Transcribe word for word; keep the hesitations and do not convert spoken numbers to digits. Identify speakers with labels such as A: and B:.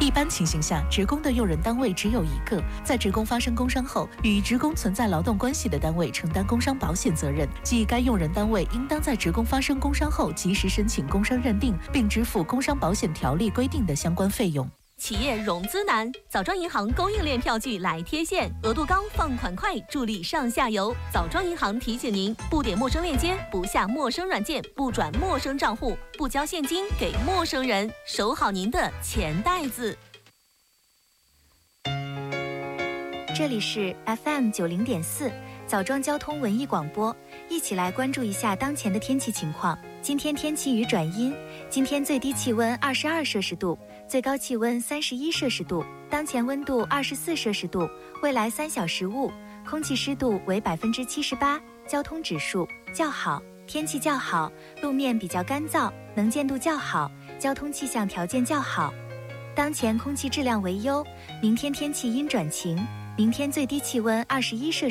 A: 一般情形下，职工的用人单位只有一个，在职工发生工伤后，与职工存在劳动关系的单位承担工伤保险责任，即该用人单位应当在职工发生工伤后及时申请工伤认定，并支付工伤保险条例规定的相关费用。
B: 企业融资难，枣庄银行供应链票据来贴现，额度高，放款快，助力上下游。枣庄银行提醒您：不点陌生链接，不下陌生软件，不转陌生账户，不交现金给陌生人，守好您的钱袋子。
C: 这里是 F M 九零点四枣庄交通文艺广播，一起来关注一下当前的天气情况。今天天气雨转阴，今天最低气温二十二摄氏度，最高气温三十一摄氏度，当前温度二十四摄氏度，未来三小时雾，空气湿度为百分之七十八，交通指数较好，天气较好，路面比较干燥，能见度较好，交通气象条件较好。当前空气质量为优，明天天气阴转晴，明天最低气温二十一摄